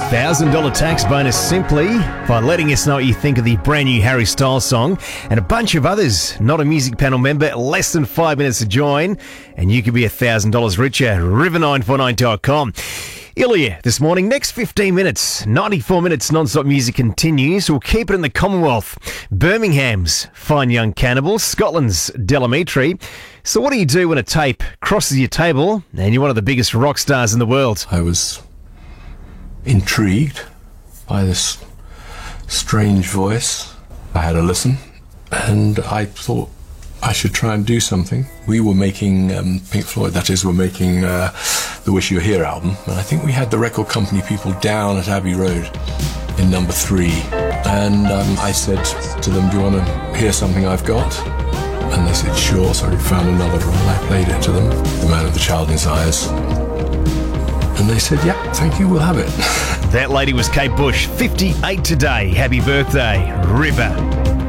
$1,000 tax bonus simply by letting us know what you think of the brand new Harry Styles song, and a bunch of others. Not a music panel member, less than 5 minutes to join, and you could be $1,000 richer. River949.com. Ilya this morning, next 15 minutes, 94 minutes non-stop music continues. We'll keep it in the Commonwealth. Birmingham's Fine Young Cannibals, Scotland's Delamitri. So what do you do when a tape crosses your table and you're one of the biggest rock stars in the world? I was intrigued by this strange voice. I had a listen and I thought I should try and do something. We were making Pink Floyd, that is, we're making the Wish You Were Here album, and I think we had the record company people down at Abbey Road in number 3, and I said to them, do you want to hear something I've got? And they said, sure. So I found another roll, I played it to them, The Man with the Child in His Eyes, and they said, yeah, thank you, we'll have it. That lady was Kate Bush, 58 today. Happy birthday, River.